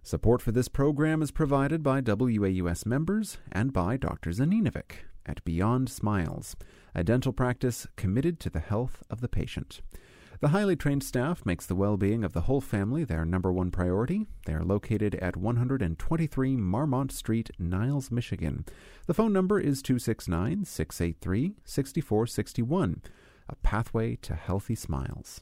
Support for this program is provided by WAUS members and by Dr. Zaninovic at Beyond Smiles, a dental practice committed to the health of the patient. The highly trained staff makes the well-being of the whole family their number one priority. They are located at 123 Marmont Street, Niles, Michigan. The phone number is 269-683-6461, a pathway to healthy smiles.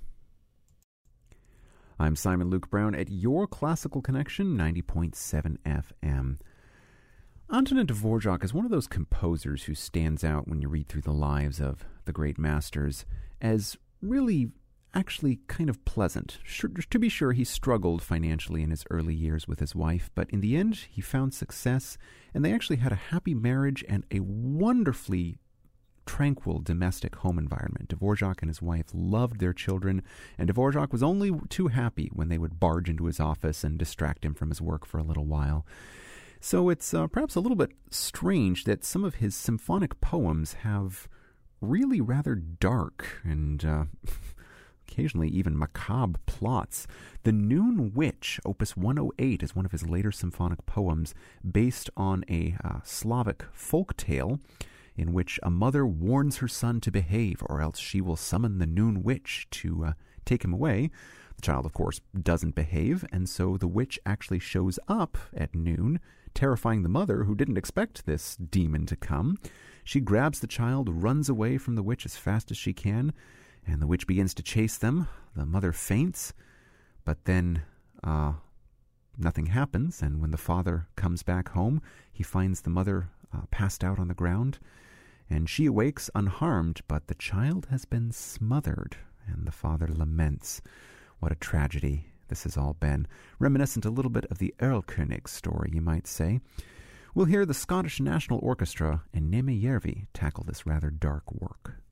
I'm Simon Luke Brown at your Classical Connection 90.7 FM. Antonin Dvorak is one of those composers who stands out when you read through the lives of the great masters as really actually kind of pleasant. To be sure, he struggled financially in his early years with his wife, but in the end, he found success, and they actually had a happy marriage and a wonderfully tranquil domestic home environment. Dvorak and his wife loved their children, and Dvorak was only too happy when they would barge into his office and distract him from his work for a little while. So it's perhaps a little bit strange that some of his symphonic poems have really rather dark and occasionally even macabre plots. The Noon Witch, Opus 108, is one of his later symphonic poems based on a Slavic folk tale in which a mother warns her son to behave, or else she will summon the Noon Witch to take him away. The child, of course, doesn't behave, and so the witch actually shows up at noon, terrifying the mother, who didn't expect this demon to come. She grabs the child, runs away from the witch as fast as she can, and the witch begins to chase them. The mother faints, but then nothing happens, and when the father comes back home, he finds the mother passed out on the ground, and she awakes unharmed, but the child has been smothered, and the father laments. What a tragedy this has all been. Reminiscent a little bit of the Erlkönig story, you might say. We'll hear the Scottish National Orchestra and Neme Järvi tackle this rather dark work.